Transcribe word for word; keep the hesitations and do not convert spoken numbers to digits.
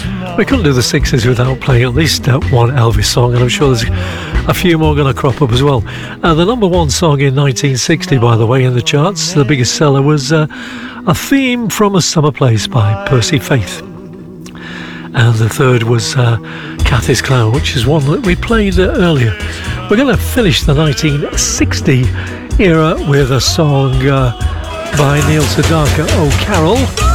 We couldn't do the sixties without playing at least uh, one Elvis song, and I'm sure there's a few more going to crop up as well. Uh, the number one song in nineteen sixty, by the way, in the charts, the biggest seller, was uh, A Theme from a Summer Place by Percy Faith. And the third was uh, Cathy's Clown, which is one that we played uh, earlier. We're going to finish the nineteen sixty era with a song uh, by Neil Sedaka, Oh Carol.